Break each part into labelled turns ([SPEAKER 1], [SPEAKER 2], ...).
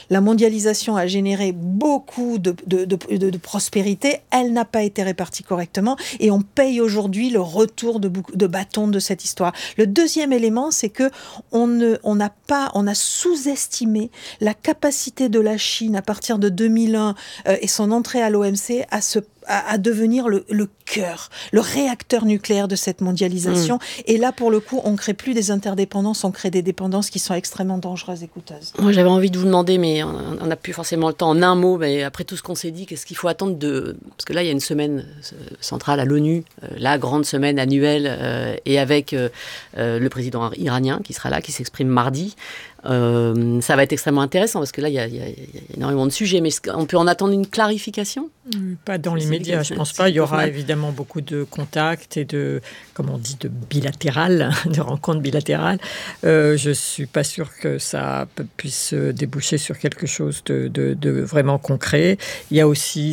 [SPEAKER 1] La mondialisation a généré beaucoup de prospérité, elle n'a pas été répartie correctement et on paye aujourd'hui le retour de bâton de cette histoire. Le deuxième élément, c'est que on a sous-estimé la capacité de la Chine à partir de 2001 et son entrée à l'OMC à devenir le cœur, le réacteur nucléaire de cette mondialisation. Et là, pour le coup, on ne crée plus des interdépendances, on crée des dépendances qui sont extrêmement dangereuses et coûteuses.
[SPEAKER 2] Moi, j'avais envie de vous demander, mais on n'a plus forcément le temps, en un mot, mais après tout ce qu'on s'est dit, qu'est-ce qu'il faut attendre parce que là, il y a une semaine centrale à l'ONU, la grande semaine annuelle, et avec le président iranien qui sera là, qui s'exprime mardi. Ça va être extrêmement intéressant parce que là, il y a énormément de sujets, mais on peut en attendre une clarification ?
[SPEAKER 3] Pas dans l'immédiat, je ne pense pas. Il y aura évidemment beaucoup de contacts et de, comme on dit, de bilatéral, de rencontres bilatérales. Je ne suis pas sûre que ça puisse déboucher sur quelque chose de vraiment concret. Il y a aussi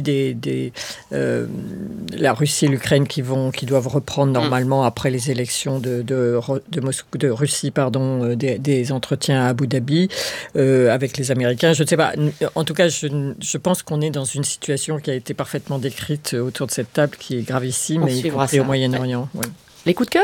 [SPEAKER 3] la Russie et l'Ukraine qui doivent reprendre normalement après les élections de Russie, des entretiens à Abu Dhabi avec les Américains. Je ne sais pas. En tout cas, je pense qu'on est dans une situation qui a été parfaitement décrite autour de cette table, qui est gravissime, y compris au Moyen-Orient. Ouais.
[SPEAKER 2] Les coups de cœur ?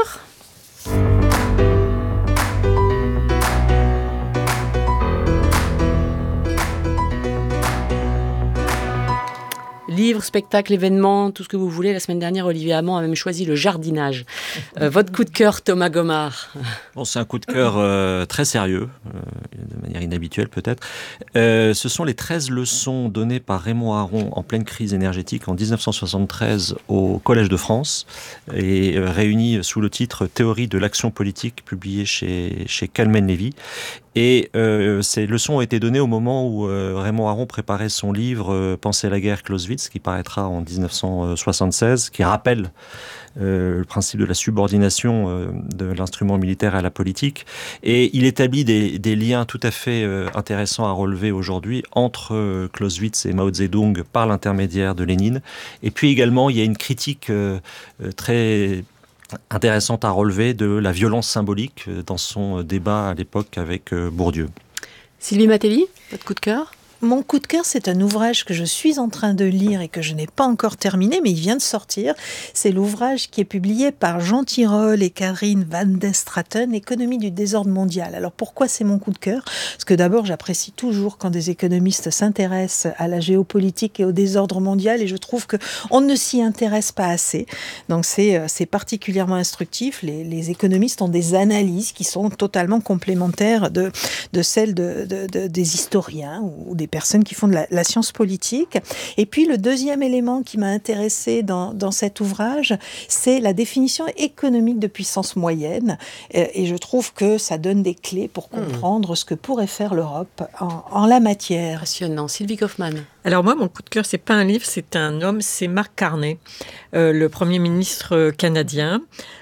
[SPEAKER 2] Livres, spectacles, événements, tout ce que vous voulez. La semaine dernière, Olivier Hamon a même choisi le jardinage. Votre coup de cœur, Thomas Gomard ?
[SPEAKER 4] Bon, c'est un coup de cœur très sérieux, de manière inhabituelle peut-être. Ce sont les 13 leçons données par Raymond Aron en pleine crise énergétique en 1973 au Collège de France et réunies sous le titre « Théorie de l'action politique » publié chez Calmen Lévy. Et ces leçons ont été données au moment où Raymond Aron préparait son livre « Penser la guerre, Clausewitz », qui paraîtra en 1976, qui rappelle le principe de la subordination de l'instrument militaire à la politique. Et il établit des liens tout à fait intéressants à relever aujourd'hui entre Clausewitz et Mao Zedong par l'intermédiaire de Lénine. Et puis également, il y a une critique très intéressante à relever de la violence symbolique dans son débat à l'époque avec Bourdieu.
[SPEAKER 2] Sylvie Matteli, votre coup de cœur ?
[SPEAKER 1] Mon coup de cœur, c'est un ouvrage que je suis en train de lire et que je n'ai pas encore terminé, mais il vient de sortir. C'est l'ouvrage qui est publié par Jean Tirole et Karine Van der Straten, Économie du désordre mondial. Alors pourquoi c'est mon coup de cœur ? Parce que d'abord, j'apprécie toujours quand des économistes s'intéressent à la géopolitique et au désordre mondial, et je trouve qu'on ne s'y intéresse pas assez. Donc c'est particulièrement instructif. Les économistes ont des analyses qui sont totalement complémentaires de celles des historiens ou des personnes qui font de la science politique. Et puis le deuxième élément qui m'a intéressée dans cet ouvrage, c'est la définition économique de puissance moyenne. Et je trouve que ça donne des clés pour comprendre ce que pourrait faire l'Europe en la matière.
[SPEAKER 2] Passionnant. Sylvie Kaufmann.
[SPEAKER 3] Alors moi, mon coup de cœur, c'est pas un livre, c'est un homme, c'est Mark Carney, le Premier ministre canadien.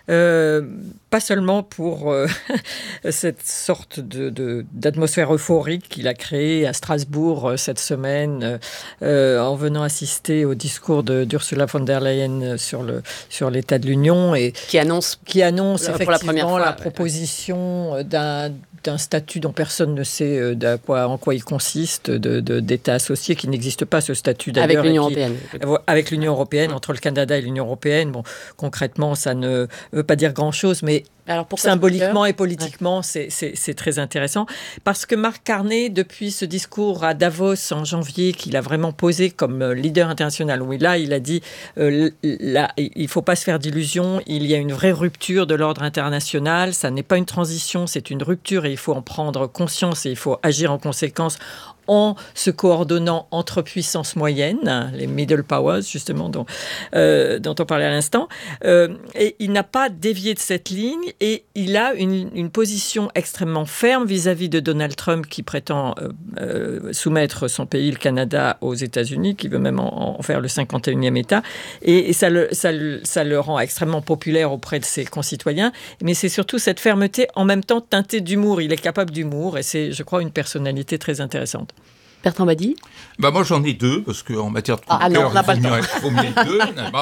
[SPEAKER 3] Pas seulement pour cette sorte d'atmosphère euphorique qu'il a créée à Strasbourg cette semaine en venant assister au discours d'Ursula von der Leyen sur l'état de l'Union et qui annonce effectivement la première fois, la proposition d'un statut dont personne ne sait en quoi il consiste, d'État associé qui n'existe pas, ce statut d'ailleurs.
[SPEAKER 2] Avec l'Union européenne.
[SPEAKER 3] Avec l'Union européenne, entre le Canada et l'Union européenne. Bon, concrètement, ça ne veut pas dire grand-chose, mais alors symboliquement et politiquement, c'est très intéressant. Parce que Mark Carney, depuis ce discours à Davos en janvier, qu'il a vraiment posé comme leader international, où là, il a dit il ne faut pas se faire d'illusions, il y a une vraie rupture de l'ordre international, ça n'est pas une transition, c'est une rupture et il faut en prendre conscience et il faut agir en conséquence en se coordonnant entre puissances moyennes, les middle powers, justement, dont on parlait à l'instant. Et il n'a pas dévié de cette ligne et il a une position extrêmement ferme vis-à-vis de Donald Trump qui prétend soumettre son pays, le Canada, aux États-Unis, qui veut même en faire le 51e État. Et ça le rend extrêmement populaire auprès de ses concitoyens. Mais c'est surtout cette fermeté, en même temps teintée d'humour. Il est capable d'humour et c'est, je crois, une personnalité très intéressante.
[SPEAKER 2] Bertrand Badi.
[SPEAKER 5] Moi, j'en ai deux, parce qu'en matière de coup de cœur, il faut mieux deux.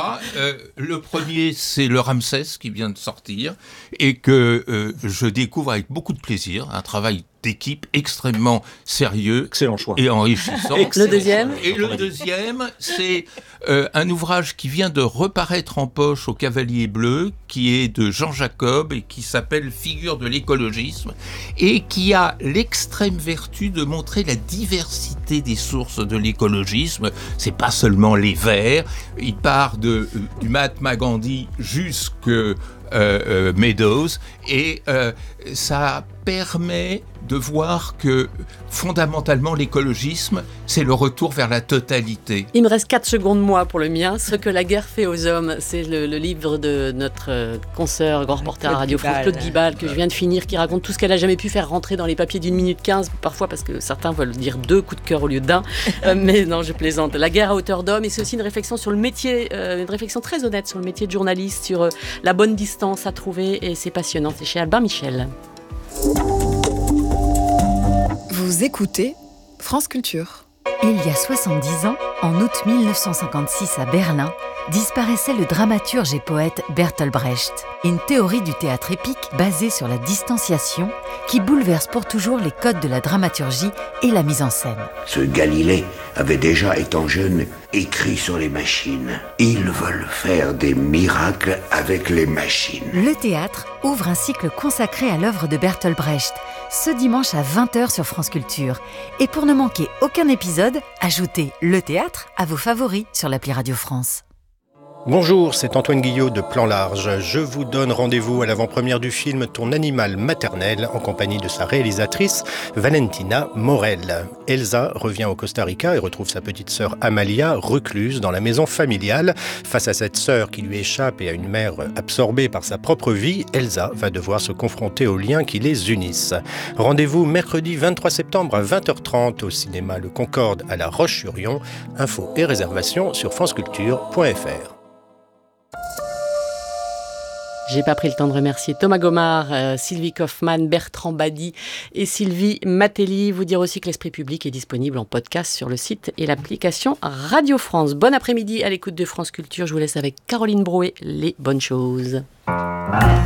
[SPEAKER 5] Le premier, c'est le Ramsès qui vient de sortir et que je découvre avec beaucoup de plaisir. Un travail d'équipe extrêmement sérieux.
[SPEAKER 4] Excellent choix.
[SPEAKER 5] Et enrichissant.
[SPEAKER 2] Le deuxième ?
[SPEAKER 5] Et le deuxième, c'est un ouvrage qui vient de reparaître en poche au Cavalier Bleu, qui est de Jean Jacob et qui s'appelle Figure de l'écologisme, et qui a l'extrême vertu de montrer la diversité des sources de l'écologisme. C'est pas seulement les Verts, il part du Mahatma Gandhi jusque Meadows, et ça permet de voir que fondamentalement l'écologisme, c'est le retour vers la totalité.
[SPEAKER 2] Il me reste 4 secondes, moi, pour le mien. Ce que la guerre fait aux hommes, c'est le livre de notre consoeur, grand reporter à Radio France, Claude Guibal, que je viens de finir, qui raconte tout ce qu'elle n'a jamais pu faire rentrer dans les papiers d'1 minute 15, parfois parce que certains veulent dire 2 coups de cœur au lieu d'1. Mais non, je plaisante. La guerre à hauteur d'homme, et c'est aussi une réflexion sur le métier, une réflexion très honnête sur le métier de journaliste, sur la bonne distance à trouver, et c'est passionnant. C'est chez Albin Michel.
[SPEAKER 6] Vous écoutez France Culture.
[SPEAKER 7] Il y a 70 ans, en août 1956 à Berlin, disparaissait le dramaturge et poète Bertolt Brecht. Une théorie du théâtre épique basée sur la distanciation qui bouleverse pour toujours les codes de la dramaturgie et la mise en scène.
[SPEAKER 8] Ce Galilée avait déjà, étant jeune, écrit sur les machines. Ils veulent faire des miracles avec les machines.
[SPEAKER 7] Le théâtre ouvre un cycle consacré à l'œuvre de Bertolt Brecht, ce dimanche à 20h sur France Culture. Et pour ne manquer aucun épisode, ajoutez le théâtre à vos favoris sur l'appli Radio France.
[SPEAKER 9] Bonjour, c'est Antoine Guillot de Plan Large. Je vous donne rendez-vous à l'avant-première du film Ton animal maternel en compagnie de sa réalisatrice Valentina Morel. Elsa revient au Costa Rica et retrouve sa petite sœur Amalia recluse dans la maison familiale. Face à cette sœur qui lui échappe et à une mère absorbée par sa propre vie, Elsa va devoir se confronter aux liens qui les unissent. Rendez-vous mercredi 23 septembre à 20h30 au cinéma Le Concorde à La Roche-sur-Yon. Infos et réservations sur franceculture.fr.
[SPEAKER 2] J'ai pas pris le temps de remercier Thomas Gomard, Sylvie Kaufmann, Bertrand Badi et Sylvie Matelli. Vous dire aussi que l'Esprit public est disponible en podcast sur le site et l'application Radio France. Bon après-midi à l'écoute de France Culture. Je vous laisse avec Caroline Brouet, les bonnes choses.